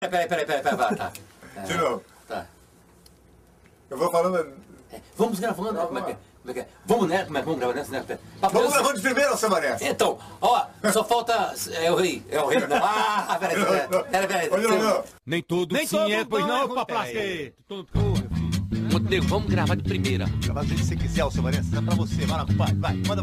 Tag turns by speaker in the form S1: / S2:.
S1: Peraí, tá.
S2: De novo.
S1: Tá.
S2: Eu vou falando...
S1: Vamos gravando, né? Como é que é? Vamos, né? Vamos gravar nessa, né?
S2: Vamos gravando de primeiro, seu Vanessa.
S1: Então, ó, só falta... É o rei, não. Ah, peraí.
S2: Não.
S3: Nem tudo sim é, pois não, papai.
S1: Montenegro, vamos gravar de primeira.
S4: Gravar do jeito que você quiser, seu Vanessa. É pra você. Vai lá, compadre. Vai, manda